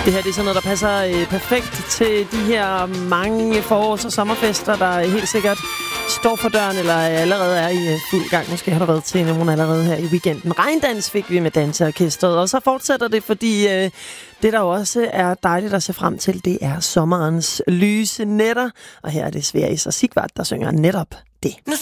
Det her det er sådan noget, der passer perfekt til de her mange forårs- og sommerfester, der helt sikkert står for døren, eller allerede er i fuld gang. Måske har der været til nogen allerede her i weekenden. Regndans fik vi med danseorkestret, og så fortsætter det, fordi det, der også er dejligt at se frem til, det er sommerens lyse nætter. Og her er det Sverige og Sigvard, der synger netop det.